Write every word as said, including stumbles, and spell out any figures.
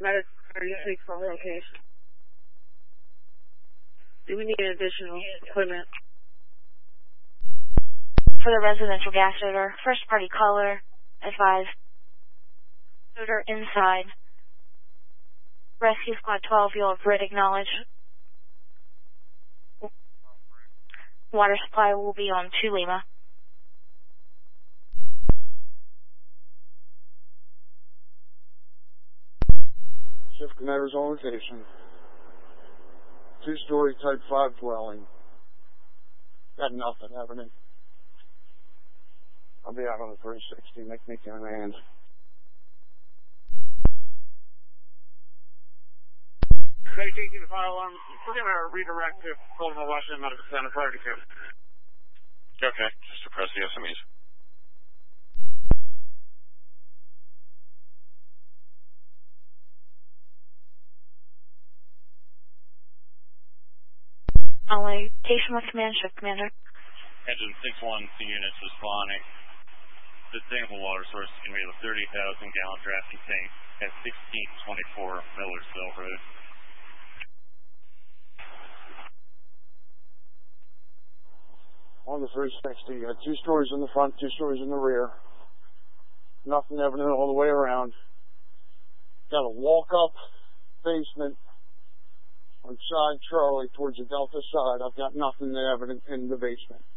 Medic, are you safe for location? Do we need additional equipment? For the residential gas odor, first party caller, advise. Odor inside. Rescue Squad twelve, you'll have grid acknowledge. Water supply will be on to Lima. Shift commanders on location. Two-story type five dwelling. Got nothing happening. I'll be out on the three sixty. Make me command. Ready to take you to fire alarm. We're going to redirect to Colonial Washington Medical Center priority two. Okay, just suppress the S M Es. On location with command, shift commander. Engine six one, two units responding. Sustainable water source is going to be a thirty thousand gallon drafting tank at sixteen twenty-four Millersville Road. On the three sixty, got two stories in the front, two stories in the rear. Nothing evident all the way around. Got a walk-up basement on side Charlie towards the Delta side. I've got nothing evident in the basement.